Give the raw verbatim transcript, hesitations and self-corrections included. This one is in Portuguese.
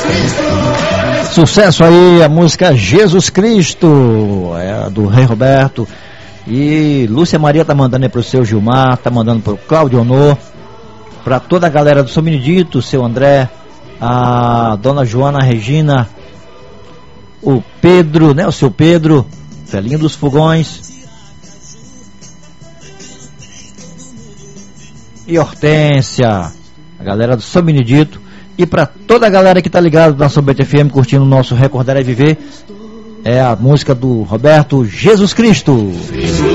Sucesso aí, a música Jesus Cristo, é do Rei Roberto. E Lúcia Maria tá mandando aí pro seu Gilmar, tá mandando pro Cláudio Honor, pra toda a galera do São Benedito, seu André, a dona Joana Regina, o Pedro, né, o seu Pedro, velhinho dos fogões, e Hortência, a galera do São Benedito, e pra toda a galera que tá ligada na São Bento F M curtindo o nosso Recordar é Viver, é a música do Roberto, Jesus Cristo.